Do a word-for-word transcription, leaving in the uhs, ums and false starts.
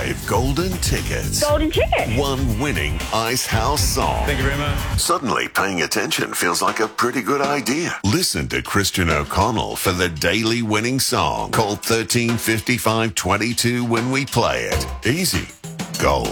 Five golden tickets. Golden ticket. One winning Ice House song. Thank you very much. Suddenly, paying attention feels like a pretty good idea. Listen to Christian O'Connell for the daily winning song. Call thirteen fifty-five twenty-two when we play it. Easy. Gold.